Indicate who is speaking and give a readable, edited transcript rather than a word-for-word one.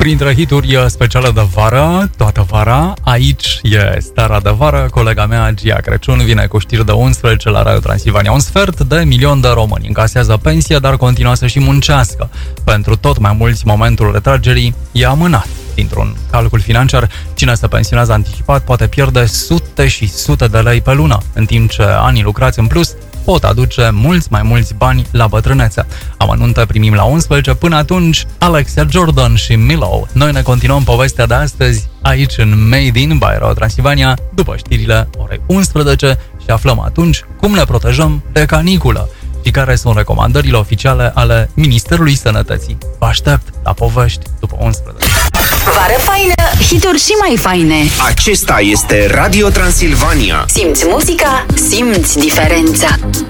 Speaker 1: Printre hituri speciale de vară, toată vara, aici e Starea de Vară. Colega mea, Gia Crăciun, vine cu știri de 11 la Radio Transilvania. 1,2 de români încasează pensie, dar continuă să și muncească. Pentru tot mai mulți, momentul retragerii e amânat. Dintr-un calcul financiar, cine se pensionează anticipat poate pierde sute și sute de lei pe lună, în timp ce anii lucrați în plus pot aduce mai mulți bani la bătrânețe. Amănunte primim la 11, până atunci Alexia Jordan și Milo. Noi ne continuăm povestea de astăzi aici în Made in by Radio Transilvania după știrile orei 11 și aflăm atunci cum ne protejăm de caniculă și care sunt recomandările oficiale ale Ministerului Sănătății. Vă aștept la povești după 11.
Speaker 2: Vară faină, hituri și mai faine.
Speaker 3: Acesta este Radio Transilvania.
Speaker 2: Simți muzica, simți diferența.